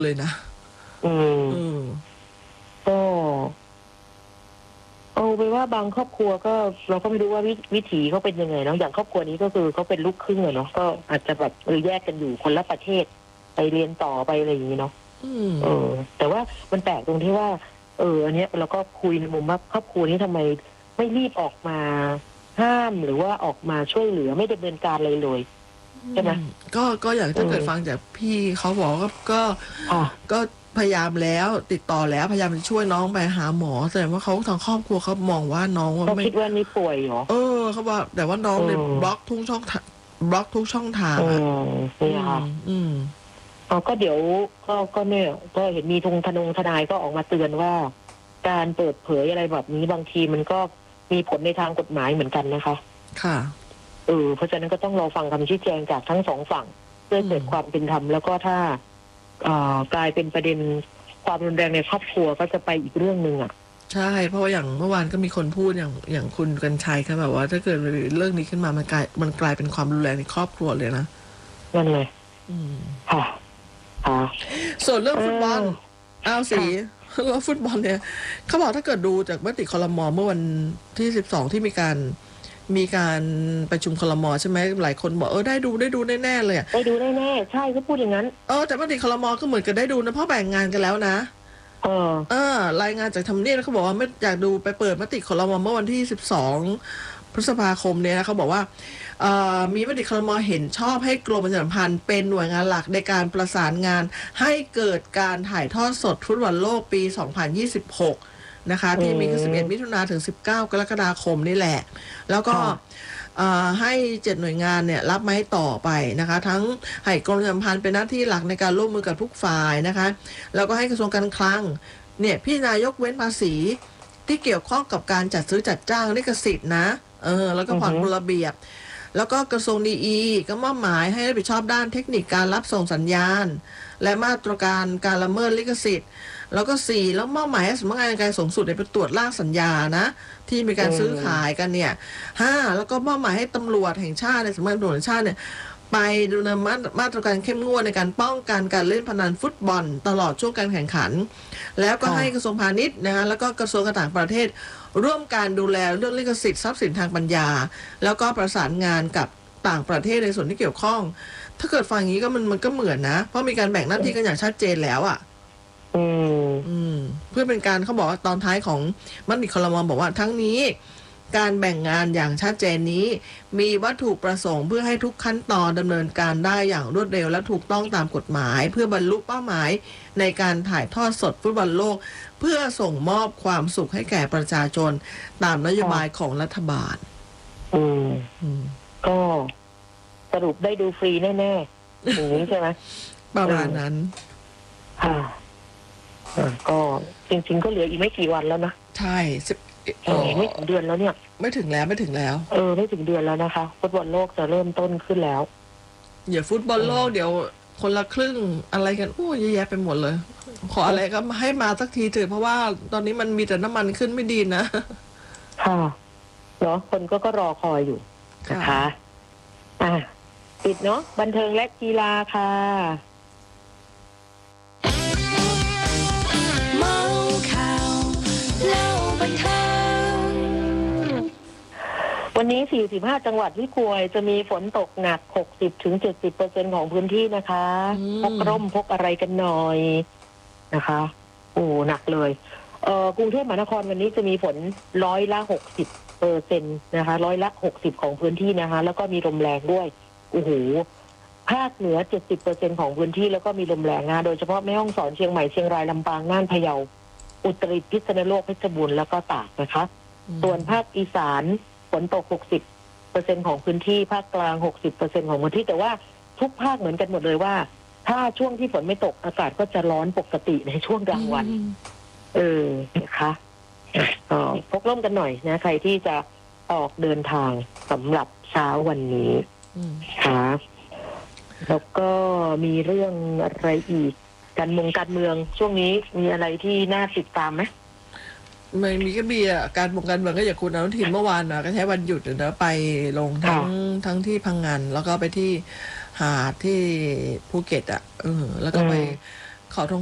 เลยนะอืมก็เอาไปว่าบางครอบครัวก็เราก็ไม่รู้ว่าวิถีเขาเป็นยังไงเนาะอย่างครอบครัวนี้ก็คือเขาเป็นลูกครึ่งอะเนาะก็อาจจะแบบแยกกันอยู่คนละประเทศไปเรียนต่อไปอะไรอย่างนี้เนาะแต่ว่ามันแปลกตรงที่ว่าอันเนี้ยเราก็คุยในมุมว่าครอบครัวนี้ทำไมไม่รีบออกมาห้ามหรือว่าออกมาช่วยเหลือไม่ดำเนินการอะไรเลยใช่ไหมก็อย่างถ้าเกิดฟังจากพี่เขาบอกก็พยายามแล้วติดต่อแล้วพยายามจะช่วยน้องไปหาหมอแต่ว่าเขาทางครอบครัวเขามองว่าน้องว่าไม่คิดว่านี่ป่วยเหรอเขาบอกแต่ว่าน้องเนี่ยบล็อกทุกช่องทางอ่ะนี่ค่ะก็เดี๋ยวก็เนี่ยก็เห็นมีทนายก็ออกมาเตือนว่าการเปิดเผยอะไรแบบนี้บางทีมันก็มีผลในทางกฎหมายเหมือนกันนะคะค่ะเพราะฉะนั้นก็ต้องรอฟังคำชี้แจงจากทั้งสองฝั่งเพื่อเกิดความเป็นธรรมแล้วก็ถ้ากลายเป็นประเด็นความรุนแรงในครอบครัวก็จะไปอีกเรื่องนึงอ่ะใช่เพราะอย่างเมื่อวานก็มีคนพูดอย่างคุณกรรชัยเขาแบบว่าถ้าเกิดเรื่องนี้ขึ้นมามันกลายเป็นความรุนแรงในครอบครัวเลยนะนั่นเลยค่ะส่วนเรื่องฟุตบอลสีเรื่องฟุตบอลเนี่ยเขาบอกถ้าเกิดดูจากมติครม.เมื่อวันที่12ที่มีการประชุมครม.ใช่ไหมหลายคนบอกได้ดูแน่เลยได้ดูแน่ใช่ก็พูดอย่างนั้นแต่มติครม.ก็เหมือนกับได้ดูนะเพราะแบ่งงานกันแล้วนะรายงานจากทำเนียบเขาบอกว่าไม่อยากดูไปเปิดมติครม.เมื่อวันที่12พฤษภาคมเนี่ยนะเขาบอกว่ามีมติครม.เห็นชอบให้กรมประชาสัมพันธ์เป็นหน่วยงานหลักในการประสานงานให้เกิดการถ่ายทอดสดฟุตบอลโลกปี2026นะคะที่มีขึ้น11มิถุนายนถึง19กรกฎาคมนี่แหละแล้วก็ให้7หน่วยงานเนี่ยรับไม้ต่อไปนะคะทั้งให้กรมประชาสัมพันธ์เป็นหน้าที่หลักในการร่วมมือกับทุกฝ่ายนะคะแล้วก็ให้กระทรวงการคลังเนี่ยพี่นายกเว้นภาษีที่เกี่ยวข้องกับการจัดซื้อจัดจ้างลิขสิทธิ์นะแล้วก็ผ่อนระเบียบแล้วก็กระทรวงดีก็มอบหมายให้รับผิดชอบด้านเทคนิคการรับส่งสัญญาณและมาตรการการละเมิดลิขสิทธิ์แล้วก็4แล้วมอบหมายให้สำนักงานการสูงสุดไปตรวจร่างสัญญานะที่มีการซื้อขายกันเนี่ย5แล้วก็มอบหมายให้ตำรวจแห่งชาติในสำนักงานตำรวจแห่งชาติเนี่ยไปดำเนินมาตรการเข้มงวดในการป้องกันการเล่นพนันฟุตบอลตลอดช่วงการแข่งขันแล้วก็ให้กระทรวงพาณิชย์นะคะแล้วก็กระทรวงการต่างประเทศร่วมการดูแลเรื่องลิขสิทธิ์ทรัพย์สินทางปัญญาแล้วก็ประสานงานกับต่างประเทศในส่วนที่เกี่ยวข้องถ้าเกิดฟังอย่างนี้ก็มันก็เหมือนนะเพราะมีการแบ่งหน้าที่กันอย่างชัดเจนแล้วอ่ะเพื่อเป็นการเขาบอกว่าตอนท้ายของมติครม.บอกว่าทั้งนี้การแบ่งงานอย่างชัดเจนนี้มีวัตถุประสงค์เพื่อให้ทุกขั้นตอนดำเนินการได้อย่างรวดเร็วและถูกต้องตามกฎหมายเพื่อบรรลุเป้าหมายในการถ่ายทอดสดฟุตบอลโลกเพื่อส่งมอบความสุขให้แก่ประชาชนตามนโยบายของรัฐบาลก็สรุปได้ดูฟรีแน่ๆอย่างนี้ใช่ไหมประมาณนั้นก็จริงๆก็เหลืออีกไม่กี่วันแล้วนะใช่ไม่ถึงเดือนแล้วเนี่ยไม่ถึงแล้วไม่ถึงเดือนแล้วนะคะฟุตบอลโลกจะเริ่มต้นขึ้นแล้วเดี๋ยวฟุตบอลโลกเดี๋ยวคนละครึ่งอะไรกันเยอะแยะไปหมดเลยขออะไรก็ให้มาสักทีเถอะเพราะว่าตอนนี้มันมีแต่น้ำมันขึ้นไม่ดีนะค่ะเนาะคนก็รอคอยอยู่นะคะปิดเนาะบันเทิงและกีฬาค่ะวันนี้45จังหวัดที่กวยจะมีฝนตกหนัก 60-70% ของพื้นที่นะคะพกร่มพกอะไรกันหน่อยนะคะหนักเลยกรุงเทพมหานครวันนี้จะมีฝน60%นะคะ60%ของพื้นที่นะคะแล้วก็มีลมแรงด้วยภาคเหนือ70%ของพื้นที่แล้วก็มีลมแรงนะโดยเฉพาะแม่ฮ่องสอนเชียงใหม่เชียงรายลำปางน่านพะเยาอุตรดิตถ์พิษณุโลกเพชรบูรณ์แล้วก็ตากนะคะส่วนภาคอีสานฝนตก 60% ของพื้นที่ภาคกลาง 60% ของพื้นที่แต่ว่าทุกภาคเหมือนกันหมดเลยว่าถ้าช่วงที่ฝนไม่ตกอากาศก็จะร้อนปกติในช่วงกลางวันนะคะพกร่มกันหน่อยนะใครที่จะออกเดินทางสำหรับเช้าวันนี้ค่ะแล้วก็มีเรื่องอะไรอีกการเมืองช่วงนี้มีอะไรที่น่าติดตามไหมไม่มีก็มีการเมืองก็อย่างคุณอนุทินเมื่อวานนะก็ใช้วันหยุดนะไปลงทั้งที่พังงานแล้วก็ไปที่หาดที่ภูเก็ตแล้วก็ไปเขาทอง